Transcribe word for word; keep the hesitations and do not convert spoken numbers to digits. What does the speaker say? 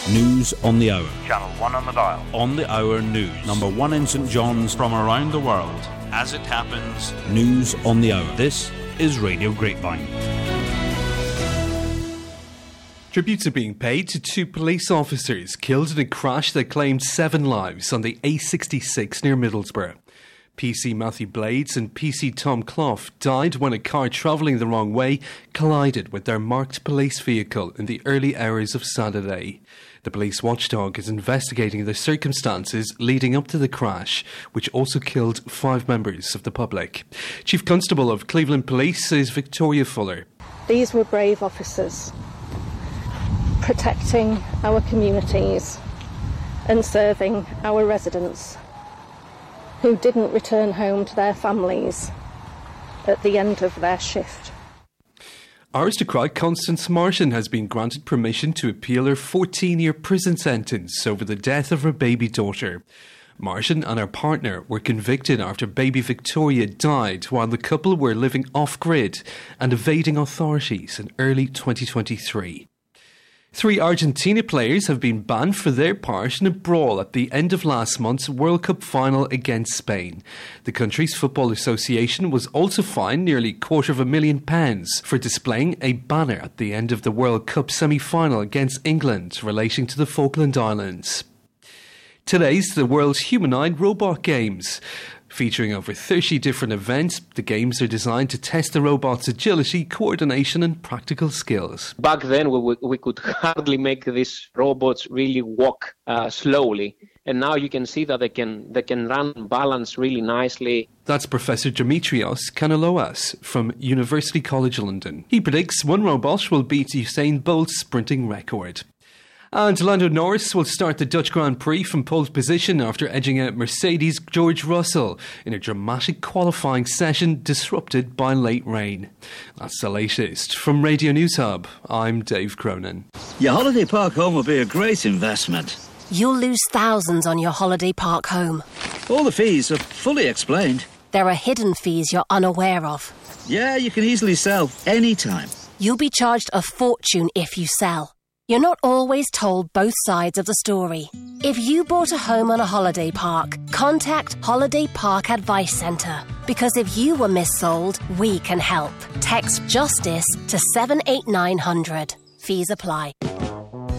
News on the hour. Channel one on the dial. On the hour news. Number one in St John's. From around the world. As it happens. News on the hour. This is Radio Grapevine. Tributes are being paid to two police officers killed in a crash that claimed seven lives on the A sixty-six near Middlesbrough. P C Matthew Blades and P C Tom Clough died when a car travelling the wrong way collided with their marked police vehicle in the early hours of Saturday. The police watchdog is investigating the circumstances leading up to the crash, which also killed five members of the public. Chief Constable of Cleveland Police is Victoria Fuller. These were brave officers, protecting our communities and serving our residents, who didn't return home to their families at the end of their shift. Aristocrat Constance Martin has been granted permission to appeal her fourteen-year prison sentence over the death of her baby daughter. Martin and her partner were convicted after baby Victoria died while the couple were living off-grid and evading authorities in early twenty twenty-three. Three Argentina players have been banned for their part in a brawl at the end of last month's World Cup final against Spain. The country's football association was also fined nearly a quarter of a million pounds for displaying a banner at the end of the World Cup semi-final against England relating to the Falkland Islands. Today's the World's Humanoid Robot Games. Featuring over thirty different events, the games are designed to test the robot's agility, coordination and practical skills. Back then, we, we could hardly make these robots really walk uh, slowly. And now you can see that they can they can run and balance really nicely. That's Professor Dimitrios Kanaloas from University College London. He predicts one robot will beat Usain Bolt's sprinting record. And Lando Norris will start the Dutch Grand Prix from pole position after edging out Mercedes' George Russell in a dramatic qualifying session disrupted by late rain. That's the latest. From Radio News Hub, I'm Dave Cronin. Your holiday park home will be a great investment. You'll lose thousands on your holiday park home. All the fees are fully explained. There are hidden fees you're unaware of. Yeah, you can easily sell anytime. You'll be charged a fortune if you sell. You're not always told both sides of the story. If you bought a home on a holiday park, contact Holiday Park Advice Centre. Because if you were missold, we can help. Text JUSTICE to seven eight nine hundred. Fees apply.